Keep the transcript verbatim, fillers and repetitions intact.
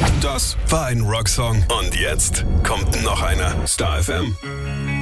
Das war ein Rocksong. Und jetzt kommt noch einer. Star F M.